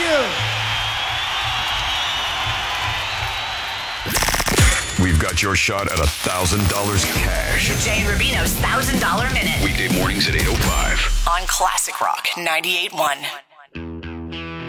We've got your shot at $1,000 cash. Jay and Rubino's $1,000 Minute. Weekday mornings at 8:05. On Classic Rock 98.1.